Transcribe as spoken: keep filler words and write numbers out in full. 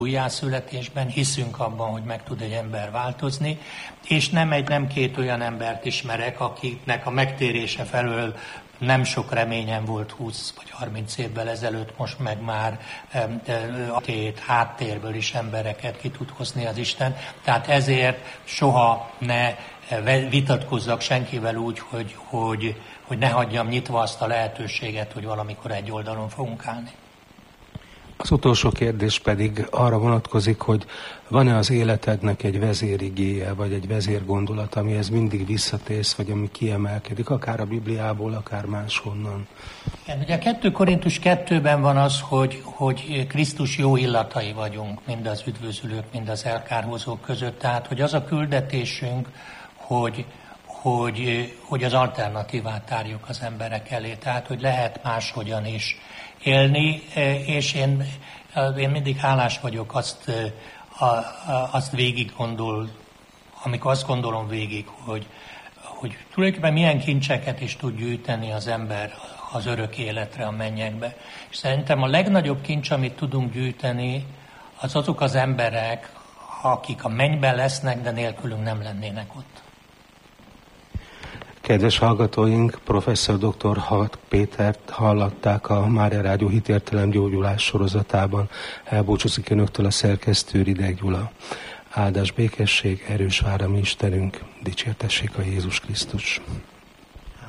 újjászületésben, hiszünk abban, hogy meg tud egy ember változni, és nem egy, nem két olyan embert ismerek, akiknek a megtérése felől nem sok reményem volt húsz vagy harminc évvel ezelőtt, most meg már a tét háttérből is embereket ki tud hozni az Isten. Tehát ezért soha ne vitatkozzak senkivel úgy, hogy, hogy, hogy ne hagyjam nyitva azt a lehetőséget, hogy valamikor egy oldalon fogunk állni. Az utolsó kérdés pedig arra vonatkozik, hogy van-e az életednek egy vezérigéje, vagy egy vezérgondolat, amihez mindig visszatérsz, vagy ami kiemelkedik, akár a Bibliából, akár máshonnan? Igen, ugye a kettő Korintus kettőben van az, hogy, hogy Krisztus jó illatai vagyunk, mind az üdvözülők, mind az elkárhozók között. Tehát, hogy az a küldetésünk, hogy, hogy, hogy az alternatívát tárjuk az emberek elé. Tehát, hogy lehet máshogyan is élni, és én, én mindig hálás vagyok azt, azt végig gondol, amikor azt gondolom végig, hogy, hogy tulajdonképpen milyen kincseket is tud gyűjteni az ember az örök életre, a mennyekbe. És szerintem a legnagyobb kincs, amit tudunk gyűjteni, az azok az emberek, akik a mennyben lesznek, de nélkülünk nem lennének ott. Kedves hallgatóink, professzor doktor Hack Pétert hallották a Mária Rádió Hitértelem gyógyulás sorozatában. Elbúcsúzik önöktől a szerkesztő Rideg Gyula. Áldás, békesség, erős vár a mi Istenünk, dicsértessék a Jézus Krisztus.